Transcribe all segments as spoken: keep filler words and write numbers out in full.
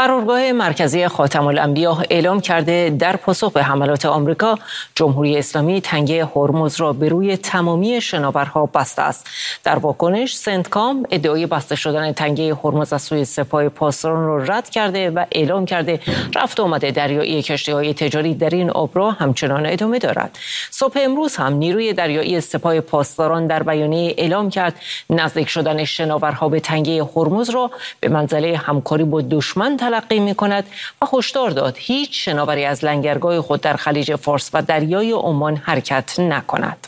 قرارگاه مرکزی خاتم الانبیا اعلام کرده در پاسخ به حملات آمریکا، جمهوری اسلامی تنگه هرمز را به روی تمامی شناورها بسته است. در واکنش، سنتکام ادعای بسته شدن تنگه هرمز از سوی سپاه پاسداران را رد کرده و اعلام کرده رفت و آمد دریایی کشتی‌های تجاری در این آب را همچنان ادامه دارد. صبح امروز هم نیروی دریایی سپاه پاسداران در بیانیه اعلام کرد نزدیک شدن شناورها به تنگه هرمز را به منزله همکاری با دشمن تلقی می کند و هشدار داد هیچ شناوری از لنگرگاه خود در خلیج فارس و دریای عمان حرکت نکند.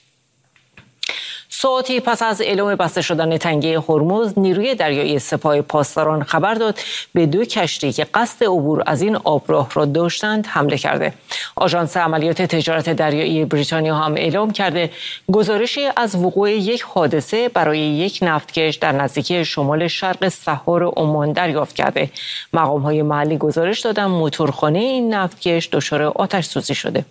ساعتی پس از اعلام بسته شدن تنگه هرمز، نیروی دریایی سپاه پاسداران خبر داد به دو کشتی که قصد عبور از این آبراه را داشتند حمله کرده. آژانس عملیات تجارت دریایی بریتانیا هم اعلام کرده گزارشی از وقوع یک حادثه برای یک نفتکش در نزدیکی شمال شرق سحار عمان دریافت کرده. مقام‌های محلی گزارش دادند موتورخانه این نفتکش دچار آتش سوزی شده.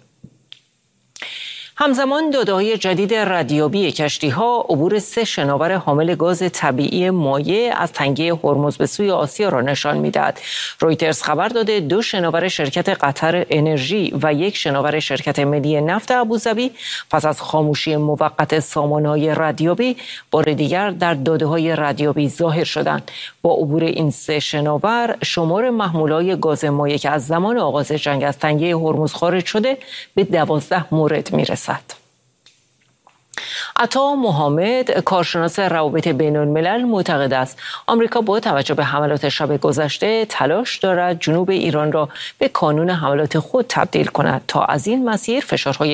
همزمان داده‌های جدید ردیابی کشتی‌ها عبور سه شناور حامل گاز طبیعی مایع از تنگه هرمز به سوی آسیا را نشان می‌دهد. رویترز خبر داده دو شناور شرکت قطر انرژی و یک شناور شرکت ملی نفت ابوظبی پس از خاموشی موقت سامانه‌های ردیابی بار دیگر در داده‌های ردیابی ظاهر شدند. با عبور این سه شناور، شمار محمول‌های گاز مایع که از زمان آغاز جنگ از تنگه هرمز خارج شده به دوازده مورد می‌رسد. عطا محمد، کارشناس روابط بین الملل، معتقد است آمریکا با توجه به حملات شب گذشته تلاش دارد جنوب ایران را به کانون حملات خود تبدیل کند تا از این مسیر فشارهای